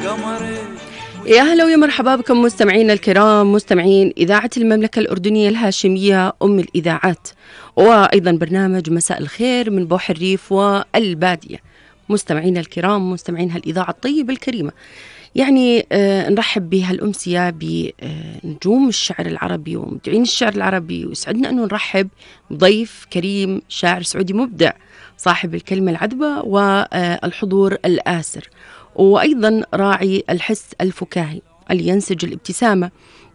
يا أهلا ويا مرحبا بكم مستمعينا الكرام، مستمعين إذاعة المملكة الأردنية الهاشمية أم الإذاعات، وأيضا برنامج مساء الخير من بوح الريف والبادية. مستمعينا الكرام، مستمعين هالإذاعة الطيبة الكريمة، يعني نرحب بهالأمسية بنجوم الشعر العربي ومبدعين الشعر العربي، ويسعدنا أنه نرحب بضيف كريم، شاعر سعودي مبدع، صاحب الكلمة العذبة والحضور الآسر، وأيضا راعي الحس الفكاهي اللي ينسج الابتسامة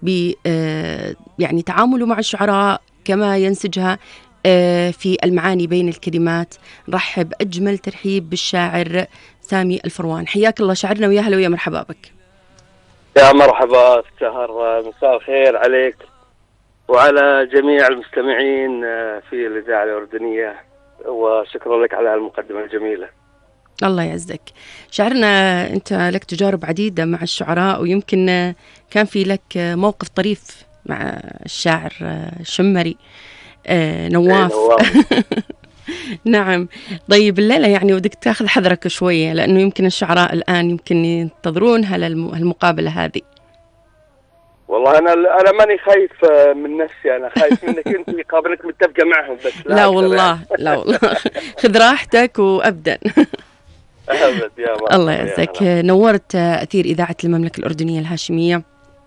يعني تعامله مع الشعراء كما ينسجها في المعاني بين الكلمات. نرحب أجمل ترحيب بالشاعر سامي الفروان. حياك الله شاعرنا، ويا هلا ويا مرحبا بك. يا مرحبا سهر، مساء الخير عليك وعلى جميع المستمعين في الإذاعة الأردنية، وشكرا لك على المقدمة الجميلة. الله يعزك شاعرنا، أنت لك تجارب عديدة مع الشعراء، ويمكن كان في لك موقف طريف مع الشاعر الشمري نواف. نعم. طيب الليلة يعني ودك تاخذ حذرك شوية، لأنه يمكن الشعراء الآن يمكن ينتظرون هالمقابلة هذه. والله أنا ماني خايف من نفسي، أنا خايف منك أنت، قابلك متفقة معهم بس. لا والله يعني. لا والله خذ راحتك وأبدأ. أبد يا مرحبا. الله يعزك، نورت أثير إذاعة المملكة الأردنية الهاشمية.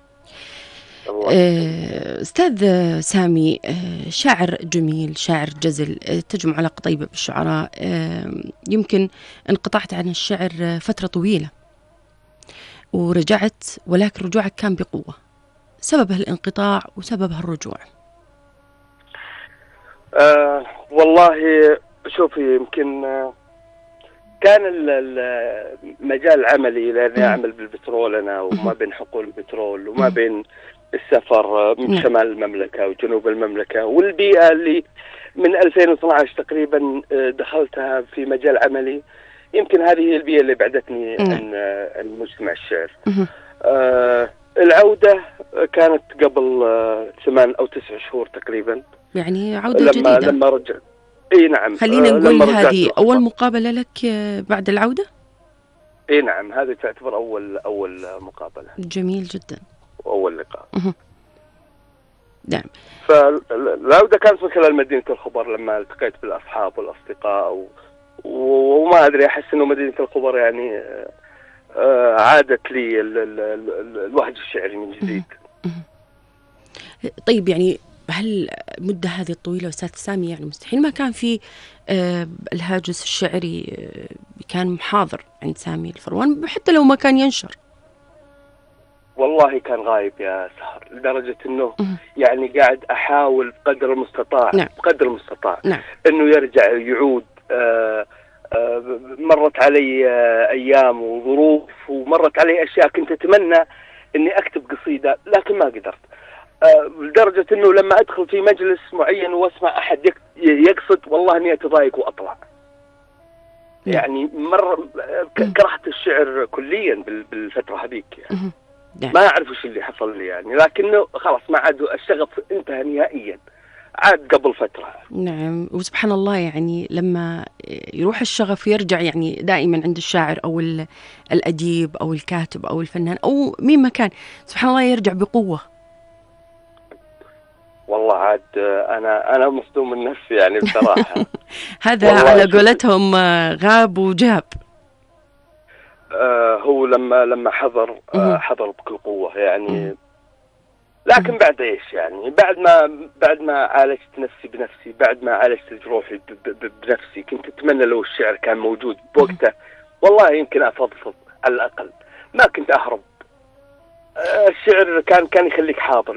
أستاذ سامي، شاعر جميل، شاعر جزل، تجمع علاقة طيبة بالشعراء. يمكن انقطعت عن الشعر فترة طويلة ورجعت، ولكن رجوعك كان بقوة. سبب هالانقطاع وسبب هالرجوع؟ والله شوفي، يمكن كان المجال العملي، لأني أعمل بالبترول أنا، وما بين حقول البترول وما بين السفر من شمال المملكة وجنوب المملكة، والبيئة اللي من 2012 تقريبا دخلتها في مجال عملي، يمكن هذه هي البيئة اللي بعدتني عن مجتمع الشعر. العودة كانت قبل 8 أو 9 شهور تقريبا، يعني عودة جديدة. لما رجعت. اي نعم، خلينا نقول هذه أول مقابلة لك بعد العودة؟ اي نعم، هذه تعتبر أول مقابلة. جميل جدا، وأول لقاء. نعم. فالعودة كانت من خلال مدينة الخبر، لما التقيت بالأصحاب والأصدقاء وما أدري، أحس إنه مدينة الخبر يعني عادت لي الوهج الشعري من جديد. طيب يعني هل المدة هذه الطويلة أستاذ سامي يعني مستحيل ما كان في الهاجس الشعري كان محاضر عند سامي الفروان، حتى لو ما كان ينشر؟ والله كان غايب يا سهر، لدرجة انه يعني قاعد احاول بقدر المستطاع. نعم. بقدر المستطاع. نعم. انه يرجع يعود. مرت علي ايام وظروف، ومرت علي اشياء كنت اتمنى اني اكتب قصيدة لكن ما قدرت. لدرجة انه لما ادخل في مجلس معين واسمع احد يقصد، والله اني اتضايق واطلع. يعني مرة كرهت الشعر كليا بالفترة هذيك يعني. ما أعرف وش اللي حصل لي يعني، لكنه خلاص ما عاد الشغف انتهى نهائيا، عاد قبل فترة. نعم. وسبحان الله يعني لما يروح الشغف يرجع، يعني دائما عند الشاعر أو الأديب أو الكاتب أو الفنان أو مين ما كان، سبحان الله يرجع بقوة. والله عاد أنا مصدوم من نفسي يعني بصراحة. هذا على قولتهم غاب وجاب. هو لما حضر بكل قوة يعني. لكن بعد ايش يعني، بعد ما عالجت نفسي بنفسي، بعد ما عالجت جروحي بنفسي، كنت اتمنى لو الشعر كان موجود بوقته، والله يمكن افضفض على الاقل، ما كنت اهرب. الشعر كان يخليك حاضر.